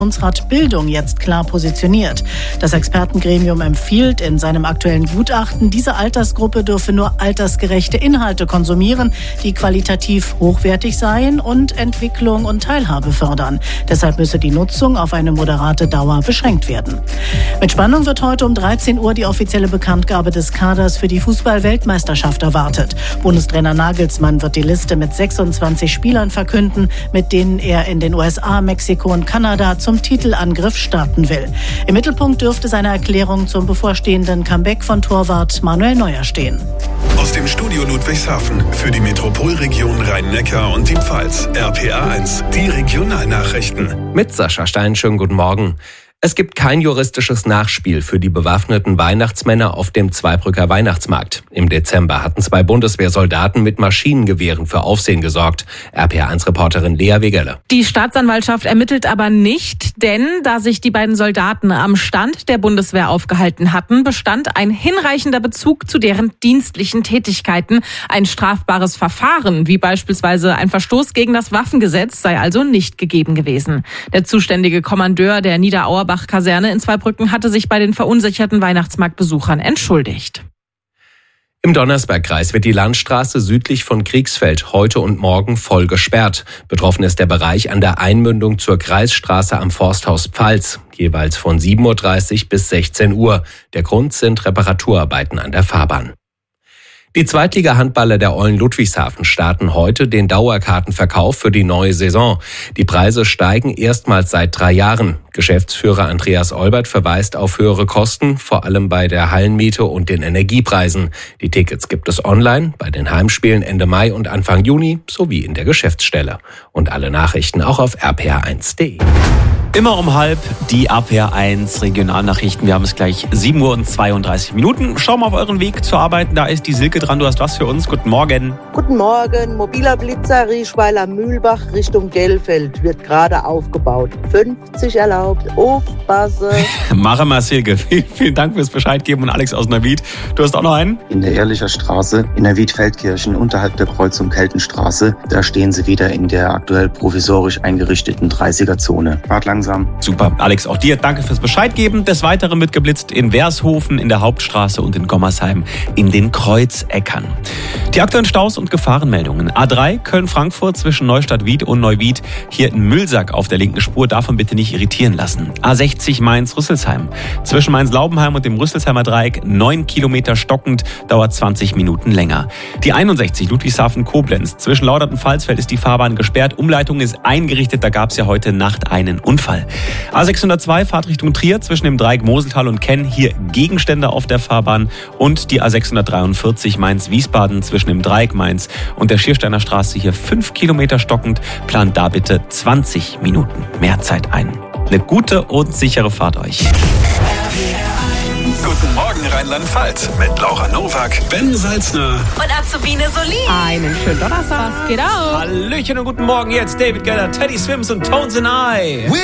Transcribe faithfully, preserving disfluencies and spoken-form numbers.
Rat Bildung jetzt klar positioniert. Das Expertengremium empfiehlt in seinem aktuellen Gutachten, diese Altersgruppe dürfe nur altersgerechte Inhalte konsumieren, die qualitativ hochwertig seien und Entwicklung und Teilhabe fördern. Deshalb müsse die Nutzung auf eine moderate Dauer beschränkt werden. Mit Spannung wird heute um dreizehn Uhr die offizielle Bekanntgabe des Kaders für die Fußball-Weltmeisterschaft erwartet. Bundestrainer Nagelsmann wird die Liste mit sechsundzwanzig Spielern verkünden, mit denen er in den U S A, Mexiko und Kanada zum Titelangriff starten will. Im Mittelpunkt dürfte seine Erklärung zum bevorstehenden Comeback von Torwart Manuel Neuer stehen. Aus dem Studio Ludwigshafen für die Metropolregion Rhein-Neckar und die Pfalz. R P A eins, die Regionalnachrichten. Mit Sascha Stein, schönen guten Morgen. Es gibt kein juristisches Nachspiel für die bewaffneten Weihnachtsmänner auf dem Zweibrücker Weihnachtsmarkt. Im Dezember hatten zwei Bundeswehrsoldaten mit Maschinengewehren für Aufsehen gesorgt. R P A eins Reporterin Lea Wegerle. Die Staatsanwaltschaft ermittelt aber nicht, denn da sich die beiden Soldaten am Stand der Bundeswehr aufgehalten hatten, bestand ein hinreichender Bezug zu deren dienstlichen Tätigkeiten. Ein strafbares Verfahren, wie beispielsweise ein Verstoß gegen das Waffengesetz, sei also nicht gegeben gewesen. Der zuständige Kommandeur der Niederauerbach Kaserne in Zweibrücken hatte sich bei den verunsicherten Weihnachtsmarktbesuchern entschuldigt. Im Donnersbergkreis wird die Landstraße südlich von Kriegsfeld heute und morgen voll gesperrt. Betroffen ist der Bereich an der Einmündung zur Kreisstraße am Forsthaus Pfalz, jeweils von sieben Uhr dreißig bis sechzehn Uhr. Der Grund sind Reparaturarbeiten an der Fahrbahn. Die Zweitliga-Handballer der Eulen Ludwigshafen starten heute den Dauerkartenverkauf für die neue Saison. Die Preise steigen erstmals seit drei Jahren. Geschäftsführer Andreas Olbert verweist auf höhere Kosten, vor allem bei der Hallenmiete und den Energiepreisen. Die Tickets gibt es online, bei den Heimspielen Ende Mai und Anfang Juni sowie in der Geschäftsstelle. Und alle Nachrichten auch auf r p a eins punkt d e. Immer um halb die R P A eins Regionalnachrichten. Wir haben es gleich sieben Uhr und zweiunddreißig Minuten. Schau mal auf euren Weg zur Arbeit. Da ist die Silke dran. Du hast was für uns. Guten Morgen. Guten Morgen. Mobiler Blitzer Rieschweiler Mühlbach Richtung Gellfeld wird gerade aufgebaut. fünfzig erlaubt. Aufpasse. Mache mal, Silke. Vielen, vielen Dank fürs Bescheid geben. Und Alex aus Neuwied. Du hast auch noch einen? In der Ehrlicher Straße, in der Wiedfeldkirchen, unterhalb der Kreuzung Keltenstraße. Da stehen sie wieder in der aktuell provisorisch eingerichteten dreißiger-Zone. Fahrt langsam. Super. Alex, auch dir danke fürs Bescheid geben. Des Weiteren wird geblitzt in Wershofen, in der Hauptstraße und in Gommersheim in den Kreuzeckern. Die aktuellen Staus und Gefahrenmeldungen. A drei Köln-Frankfurt zwischen Neustadt-Wied und Neuwied. Hier in Mühlsack auf der linken Spur. Davon bitte nicht irritieren lassen. A sechzig Mainz-Rüsselsheim. Zwischen Mainz-Laubenheim und dem Rüsselsheimer Dreieck neun Kilometer stockend. Dauert zwanzig Minuten länger. Die einundsechzig Ludwigshafen-Koblenz. Zwischen Laudert und Pfalzfeld ist die Fahrbahn gesperrt. Umleitung ist eingerichtet. Da gab es ja heute Nacht einen Unfall. A sechshundertzwei Fahrtrichtung Trier zwischen dem Dreieck Moseltal und Kenn. Hier Gegenstände auf der Fahrbahn. Und die A sechshundertdreiundvierzig Mainz-Wiesbaden zwischen dem Dreieck Mainz und der Schiersteiner Straße. Hier fünf Kilometer stockend. Plant da bitte zwanzig Minuten mehr Zeit ein. Eine gute und sichere Fahrt euch. Guten Morgen Rheinland-Pfalz mit Laura Nowak, Ben Salzner und Azubine Solin. Einen schönen Donnerstag. Was geht auf? Hallöchen und guten Morgen jetzt. David Guetta, Teddy Swims und Tones and I.